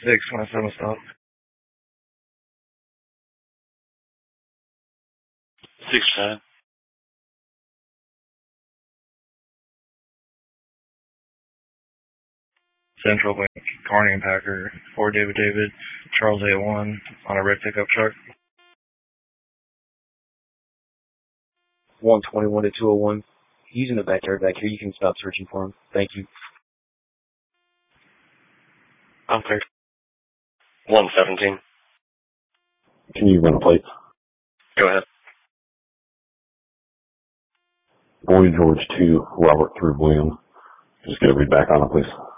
27 stop. 6-10. Central Bank, Carney and Packer, 4 David, Charles A1 on a red pickup truck. 121 to 201. Using the backyard back here, you can stop searching for him. Thank you. I'm clear. 117. Can you run a plate? Go ahead. Boy George 2, Robert 3 William. Just get a read back on it, please.